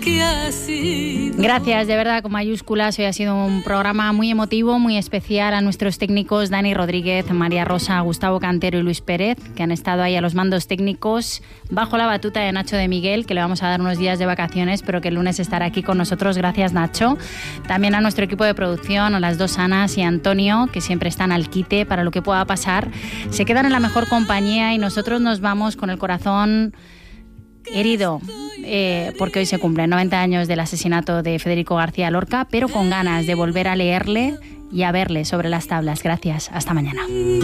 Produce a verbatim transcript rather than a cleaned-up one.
Gracias, de verdad, con mayúsculas. Hoy ha sido un programa muy emotivo, muy especial. A nuestros técnicos Dani Rodríguez, María Rosa, Gustavo Cantero y Luis Pérez, que han estado ahí a los mandos técnicos bajo la batuta de Nacho de Miguel, que le vamos a dar unos días de vacaciones, pero que el lunes estará aquí con nosotros. Gracias, Nacho. También a nuestro equipo de producción, a las dos Anas y a Antonio, que siempre están al quite para lo que pueda pasar. Se quedan en la mejor compañía y nosotros nos vamos con el corazón herido, eh, porque hoy se cumplen noventa años del asesinato de Federico García Lorca, pero con ganas de volver a leerle y a verle sobre las tablas. Gracias, hasta mañana.